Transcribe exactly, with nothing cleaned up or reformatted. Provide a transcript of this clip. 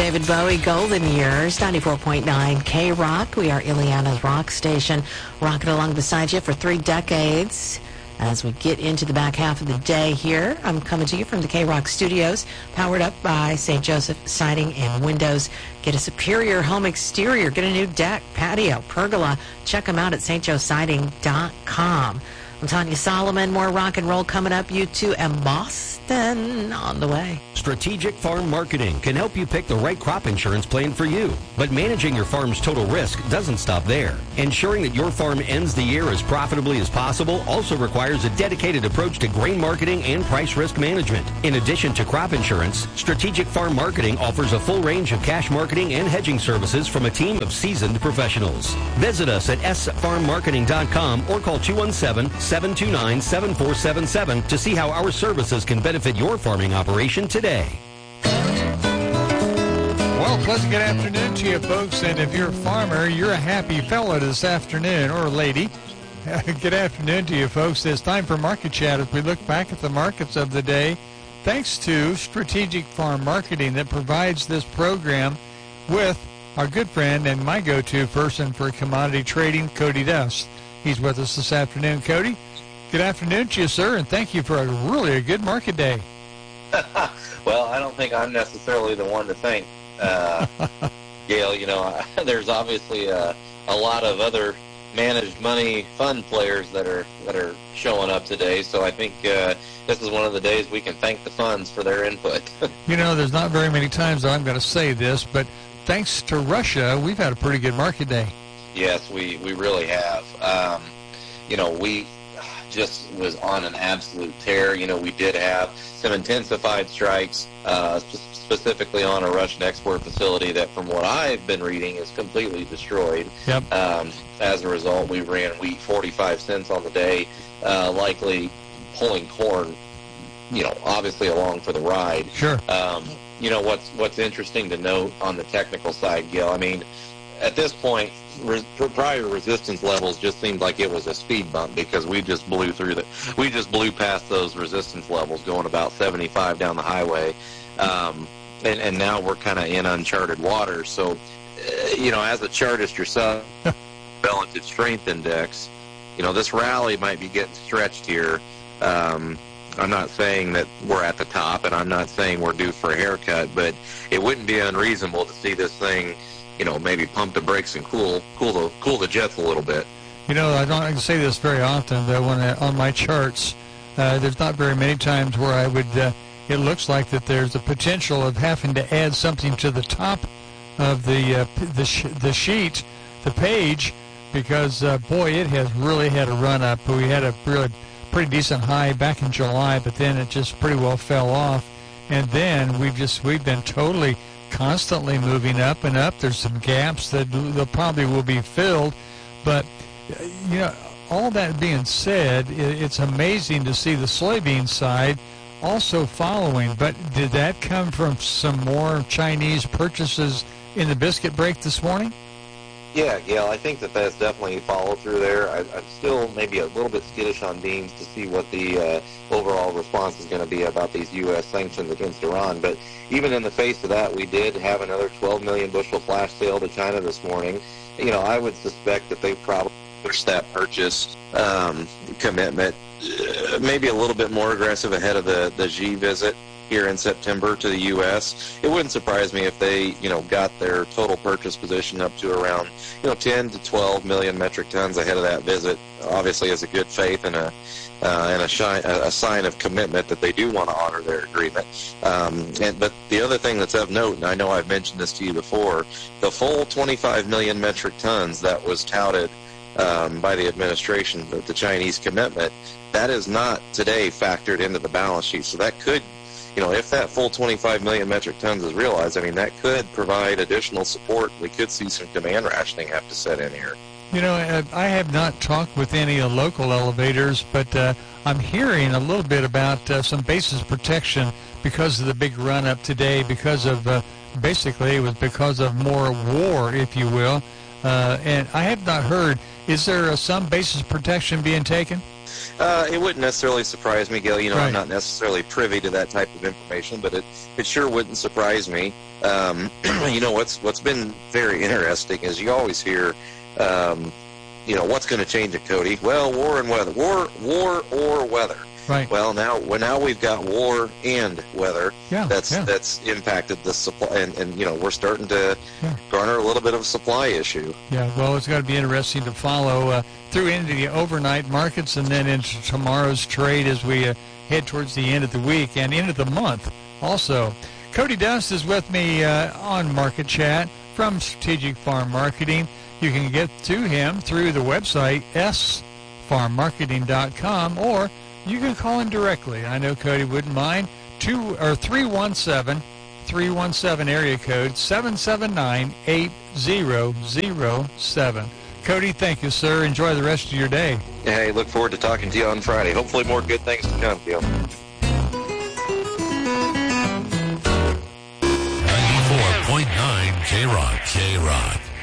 David Bowie, Golden Years, ninety-four point nine K-Rock. We are Ileana's rock station, rocking along beside you for three decades. As we get into the back half of the day here, I'm coming to you from the K-Rock studios, powered up by Saint Joseph Siding and Windows. Get a superior home exterior, get a new deck, patio, pergola. Check them out at st joe siding dot com. I'm Tanya Solomon. More rock and roll coming up. You two and Boston on the way. Strategic Farm Marketing can help you pick the right crop insurance plan for you. But managing your farm's total risk doesn't stop there. Ensuring that your farm ends the year as profitably as possible also requires a dedicated approach to grain marketing and price risk management. In addition to crop insurance, Strategic Farm Marketing offers a full range of cash marketing and hedging services from a team of seasoned professionals. Visit us at s farm marketing dot com or call two one seven, seven two nine, seven four seven seven to see how our services can benefit your farming operation today. Well, pleasant good afternoon to you, folks. And if you're a farmer, you're a happy fella this afternoon, or lady. Good afternoon to you, folks. It's time for Market Chat as we look back at the markets of the day. Thanks to Strategic Farm Marketing that provides this program with our good friend and my go-to person for commodity trading, Cody Dust. He's with us this afternoon. Cody, good afternoon to you, sir, and thank you for a really a good market day. Well, I don't think I'm necessarily the one to thank, uh, Gail. You know, there's obviously a, a lot of other managed money fund players that are that are showing up today. So I think uh, this is one of the days we can thank the funds for their input. You know, there's not very many times that I'm going to say this, but thanks to Russia, we've had a pretty good market day. Yes, we, we really have. Um, you know, we just was on an absolute tear. You know, we did have some intensified strikes, uh, sp- specifically on a Russian export facility that, from what I've been reading, is completely destroyed. Yep. Um, as a result, we ran wheat forty-five cents on the day, uh, likely pulling corn, you know, obviously along for the ride. Sure. Um, you know, what's what's interesting to note on the technical side, Gil, I mean, at this point, Re- prior resistance levels just seemed like it was a speed bump because we just blew through the, we just blew past those resistance levels going about seventy-five down the highway, um, and, and now we're kind of in uncharted waters. So, uh, you know, as a chartist yourself, relative strength index, you know, this rally might be getting stretched here. Um, I'm not saying that we're at the top, and I'm not saying we're due for a haircut, but it wouldn't be unreasonable to see this thing, you know, maybe pump the brakes and cool, cool the, cool the jets a little bit. You know, I don't I can say this very often, but when I, on my charts, uh, there's not very many times where I would. Uh, it looks like that there's a potential of having to add something to the top of the uh, the sh- the sheet, the page, because uh, boy, it has really had a run up. We had a really pretty decent high back in July, but then it just pretty well fell off, and then we've just we've been totally. constantly moving up and up. There's some gaps that they'll probably will be filled, but you know, all that being said, it's amazing to see the soybean side also following. But did that come from some more Chinese purchases in the biscuit break this morning? Yeah, Gail, I think that that's definitely follow through there. I, I'm still maybe a little bit skittish on beans to see what the uh, overall response is going to be about these U S sanctions against Iran. But even in the face of that, we did have another twelve million bushel flash sale to China this morning. You know, I would suspect that they probably pushed that purchase um, commitment uh, maybe a little bit more aggressive ahead of the, the Xi visit here in September to the U S. It wouldn't surprise me if they, you know, got their total purchase position up to around, you know, ten to twelve million metric tons ahead of that visit. Obviously, as a good faith and a uh, and a, shi- a sign of commitment that they do want to honor their agreement. Um, and but the other thing that's of note, and I know I've mentioned this to you before, the full twenty-five million metric tons that was touted um, by the administration, the, the Chinese commitment, that is not today factored into the balance sheet. So that could, you know, if that full twenty-five million metric tons is realized, I mean, that could provide additional support. We could see some demand rationing have to set in here. You know, I have not talked with any uh, local elevators, but uh, I'm hearing a little bit about uh, some basis protection because of the big run-up today, because of, uh, basically, it was because of more war, if you will. Uh, and I have not heard, is there uh, some basis protection being taken? Uh, it wouldn't necessarily surprise me, Gil. You know, Right. I'm not necessarily privy to that type of information, but it, it sure wouldn't surprise me. Um, you know, what's what's been very interesting is you always hear, um, you know, what's going to change it, Cody? Well, war and weather. War, war or weather. Right. Well, now well, now we've got war and weather. Yeah, That's yeah. that's impacted the supply, and, and you know we're starting to Yeah. garner a little bit of a supply issue. Yeah, well, it's going to be interesting to follow uh, through into the overnight markets and then into tomorrow's trade as we uh, head towards the end of the week and into the month also. Cody Dust is with me uh, on Market Chat from Strategic Farm Marketing. You can get to him through the website s farm marketing dot com, or you can call him directly. I know Cody wouldn't mind. Two or three one seven, three one seven area code seven seven nine eight zero zero seven. Cody, thank you, sir. Enjoy the rest of your day. Hey, look forward to talking to you on Friday. Hopefully, more good things to come, Gil. ninety-four point nine K-Rock. K-Rock.